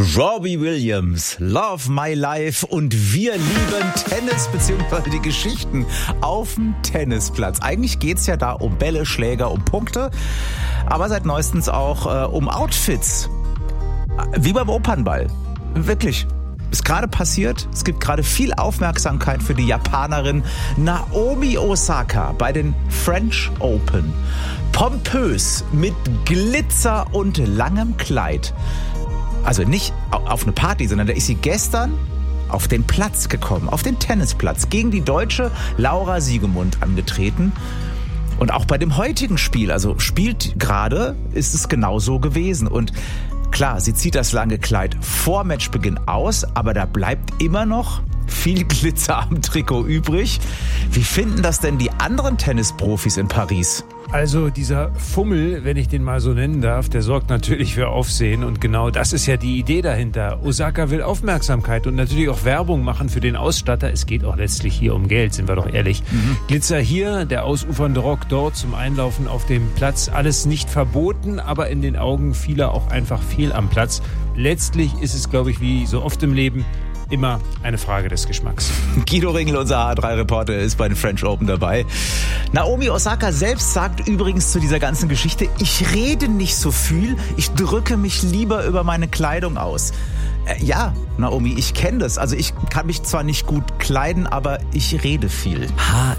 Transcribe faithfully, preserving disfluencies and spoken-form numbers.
Robbie Williams, Love My Life, und wir lieben Tennis bzw. die Geschichten auf dem Tennisplatz. Eigentlich geht's ja da um Bälle, Schläger, um Punkte, aber seit neuestens auch äh, um Outfits. Wie beim Opernball. Wirklich. Ist gerade passiert. Es gibt gerade viel Aufmerksamkeit für die Japanerin Naomi Osaka bei den French Open. Pompös mit Glitzer und langem Kleid. Also nicht auf eine Party, sondern da ist sie gestern auf den Platz gekommen, auf den Tennisplatz, gegen die Deutsche Laura Siegemund angetreten. Und auch bei dem heutigen Spiel, also spielt gerade, ist es genau so gewesen. Und klar, sie zieht das lange Kleid vor Matchbeginn aus, aber da bleibt immer noch viel Glitzer am Trikot übrig. Wie finden das denn die anderen Tennisprofis in Paris? Also dieser Fummel, wenn ich den mal so nennen darf, der sorgt natürlich für Aufsehen, und genau das ist ja die Idee dahinter. Osaka will Aufmerksamkeit und natürlich auch Werbung machen für den Ausstatter. Es geht auch letztlich hier um Geld, sind wir doch ehrlich. Mhm. Glitzer hier, der ausufernde Rock dort zum Einlaufen auf dem Platz. Alles nicht verboten, aber in den Augen vieler auch einfach fehl am Platz. Letztlich ist es, glaube ich, wie so oft im Leben, immer eine Frage des Geschmacks. Guido Ringel, unser H drei Reporter, ist bei den French Open dabei. Naomi Osaka selbst sagt übrigens zu dieser ganzen Geschichte: Ich rede nicht so viel, ich drücke mich lieber über meine Kleidung aus. Äh, ja, Naomi, ich kenne das. Also ich kann mich zwar nicht gut kleiden, aber ich rede viel. H